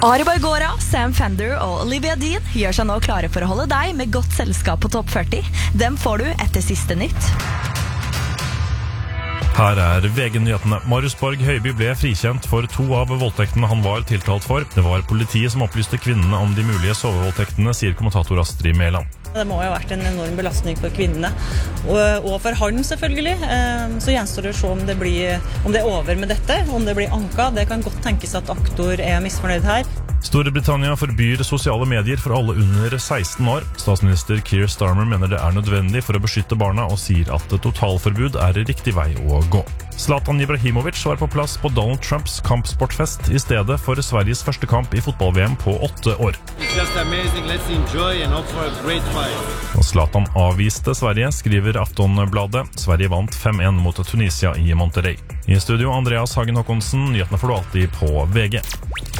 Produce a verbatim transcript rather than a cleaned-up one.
Ari Bargora, Sam Fender og Olivia Dean gjør seg nå klare for å holde deg med godt selskap på topp førti. Dem får du etter siste nytt. Her er V G-nyhetene. Marius Borg Høiby ble frikjent for to av voldtektene han var tiltalt for. Det var politiet som opplyste kvinnene om de mulige sovevoldtektene, sier kommentator Astrid Mæland. Det må jo ha vært en enorm belastning for kvinnene, og, og for han selvfølgelig. Så gjenstår det å se om det, blir, om det er over med dette, om det blir anka. Det kan godt tenkes at aktor er misfornøyd her. Storbritannia forbyr sosiale medier for alle under seksten år. Statsminister Keir Starmer mener det er nødvendig for å beskytte barna, og sier at totalforbud er riktig vei å gå. Zlatan Ibrahimovic var på plass på Donald Trumps kampsportfest i stedet for Sveriges første kamp i fotball-V M på åtte år. Og Zlatan avviste Sverige, skriver Aftonbladet. Sverige vant fem en mot Tunisia i Monterrey. I studio Andreas Hagen Håkonsen, nyhetene får du alltid på V G.